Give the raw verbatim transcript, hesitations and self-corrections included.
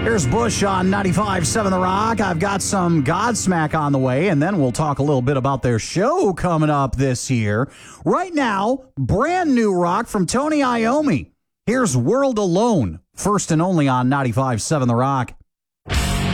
Here's Bush on ninety-five point seven The Rock. I've got some Godsmack on the way, and then we'll talk a little bit about their show coming up this year. Right now, brand new rock from Tony Iommi. Here's World Alone, first and only on ninety-five point seven The Rock.